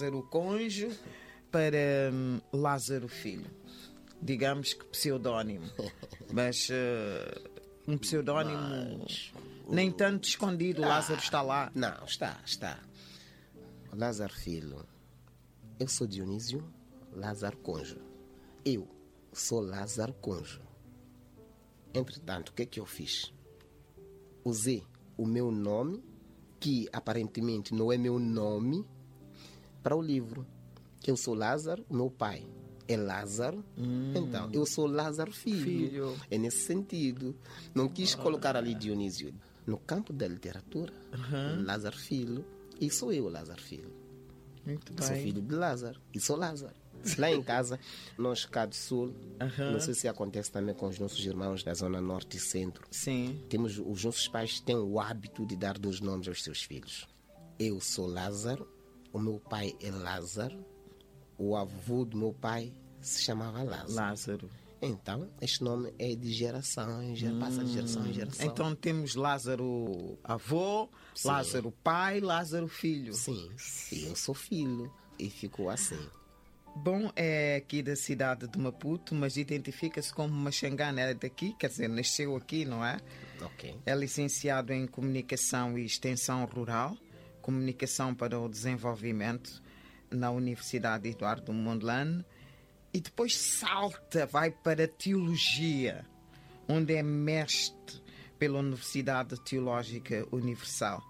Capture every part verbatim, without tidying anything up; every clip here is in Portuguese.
Lázaro Conjo para hum, Lázaro Filho. Digamos que pseudónimo. Mas uh, um pseudónimo Mas, nem tanto escondido. Ah, Lázaro está lá. Não, está, está. Lázaro Filho. Eu sou Dionísio Lázaro Conjo. Eu sou Lázaro Conjo. Entretanto, o que é que eu fiz? Usei o meu nome, que aparentemente não é meu nome, para o livro. Eu sou Lázaro, meu pai é Lázaro, hum. então eu sou Lázaro Filho. Filho. É nesse sentido. Não quis colocar ali Dionísio. No campo da literatura, uhum. Lázaro Filho, e sou eu, Lázaro Filho. Muito sou bem. filho de Lázaro, e sou Lázaro. Lá em casa, nós cá do Sul, uhum. não sei se acontece também com os nossos irmãos da Zona Norte e Centro. Sim. Temos, os nossos pais têm o hábito de dar dois nomes aos seus filhos. Eu sou Lázaro, o meu pai é Lázaro, o avô do meu pai se chamava Lázaro. Lázaro. Então, este nome é de geração em geração, hum. passa de geração em geração. Então temos Lázaro avô, Sim. Lázaro pai, Lázaro filho. Sim, e eu sou filho, e ficou assim. Bom, é aqui da cidade de Maputo, mas identifica-se como Maxangana, é daqui, quer dizer, nasceu aqui, não é? Ok. É licenciado em Comunicação e Extensão Rural, Comunicação para o Desenvolvimento, na Universidade Eduardo Mondlane, e depois salta, vai para a Teologia, onde é mestre pela Universidade Teológica Universal.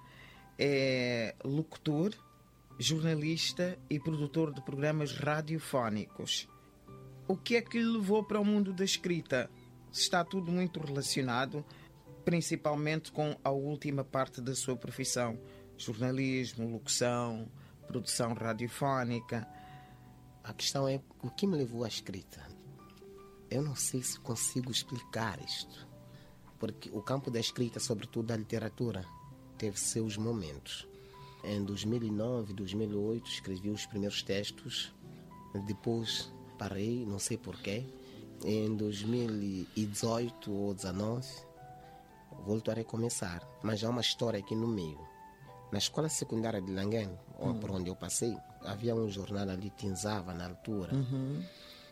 É locutor, jornalista e produtor de programas radiofónicos. O que é que lhe levou para o mundo da escrita? Está tudo muito relacionado, principalmente com a última parte da sua profissão: jornalismo, locução, produção radiofónica. A questão é o que me levou à escrita. Eu não sei se consigo explicar isto, porque o campo da escrita, sobretudo a literatura, teve seus momentos. Em dois mil e nove, dois mil e oito, escrevi os primeiros textos, depois parei, não sei porquê. Em dois mil e dezoito ou dezenove, voltarei a começar, mas há uma história aqui no meio. Na escola secundária de Languém, hum. por onde eu passei, havia um jornal ali, Tinzava, na altura, uhum.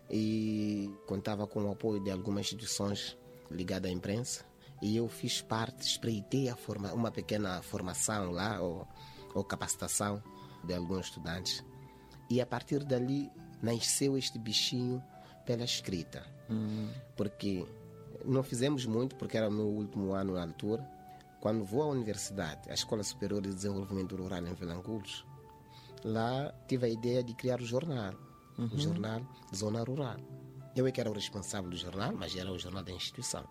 e contava com o apoio de algumas instituições ligadas à imprensa, e eu fiz parte, espreitei a forma, uma pequena formação lá, ou, ou capacitação de alguns estudantes, e a partir dali nasceu este bichinho pela escrita, uhum. porque não fizemos muito, porque era o meu último ano na altura. Quando vou à universidade, à Escola Superior de Desenvolvimento Rural em Vilanculos, lá tive a ideia de criar o jornal, uhum. o jornal Zona Rural. Eu é que era o responsável do jornal, mas era o jornal da instituição.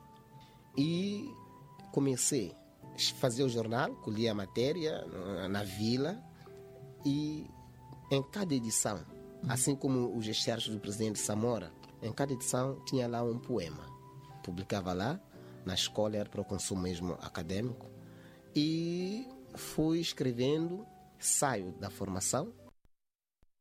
E comecei a fazer o jornal, colhi a matéria na vila, e em cada edição, uhum. assim como os excertos do presidente Samora, em cada edição tinha lá um poema. Publicava lá. Na escola era para o consumo mesmo acadêmico, e fui escrevendo, saio da formação,